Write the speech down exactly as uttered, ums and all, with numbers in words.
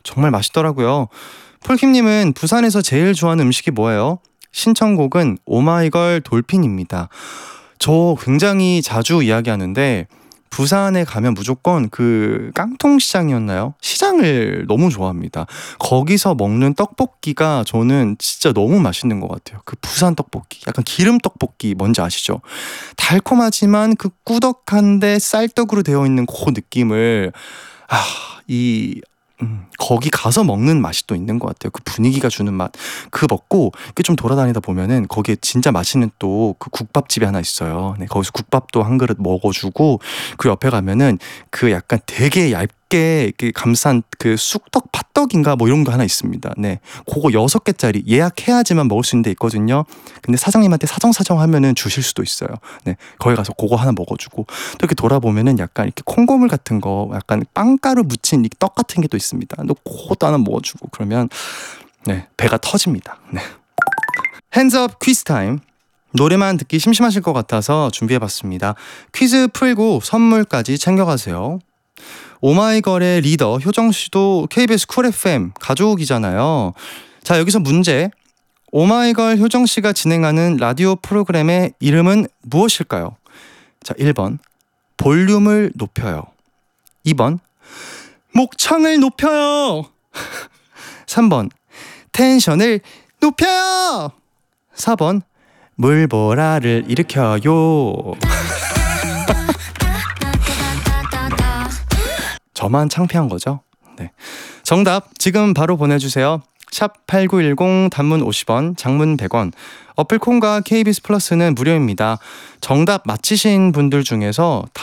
정말 맛있더라고요. 폴킴님은 부산에서 제일 좋아하는 음식이 뭐예요? 신청곡은 오마이걸 돌핀입니다. 저 굉장히 자주 이야기하는데 부산에 가면 무조건 그 깡통시장이었나요? 시장을 너무 좋아합니다. 거기서 먹는 떡볶이가 저는 진짜 너무 맛있는 것 같아요. 그 부산 떡볶이, 약간 기름 떡볶이 뭔지 아시죠? 달콤하지만 그 꾸덕한데 쌀떡으로 되어 있는 그 느낌을 아, 이 음, 거기 가서 먹는 맛이 또 있는 것 같아요. 그 분위기가 주는 맛. 그 먹고 이렇게 좀 돌아다니다 보면은 거기에 진짜 맛있는 또 그 국밥집이 하나 있어요. 네, 거기서 국밥도 한 그릇 먹어주고 그 옆에 가면은 그 약간 되게 얇게 이렇게 감싼 그 쑥떡 팥떡인가 뭐 이런 거 하나 있습니다. 네, 그거 여섯 개짜리 예약해야지만 먹을 수 있는 데 있거든요. 근데 사장님한테 사정사정 하면은 주실 수도 있어요. 네, 거기 가서 그거 하나 먹어주고 또 이렇게 돌아보면은 약간 이렇게 콩고물 같은 거, 약간 빵가루 묻힌 이 떡 같은 게 또 있습니다. 또 그것도 하나 먹어주고 그러면 네, 배가 터집니다. 네. 핸즈업 퀴즈 타임. 노래만 듣기 심심하실 것 같아서 준비해봤습니다. 퀴즈 풀고 선물까지 챙겨가세요. 오마이걸의 리더 효정씨도 케이비에스 쿨 에프엠 가족이잖아요. 자, 여기서 문제. 오마이걸 효정씨가 진행하는 라디오 프로그램의 이름은 무엇일까요? 자, 일 번 볼륨을 높여요. 이 번 목청을 높여요. 삼 번 텐션을 높여요. 사 번 물보라를 일으켜요. 저만 창피한 거죠? 네. 정답 지금 바로 보내주세요. 샵 팔구일공, 단문 오십 원, 장문 백 원. 어플 콩과 케이비에스 플러스는 무료입니다. 정답 맞히신 분들 중에서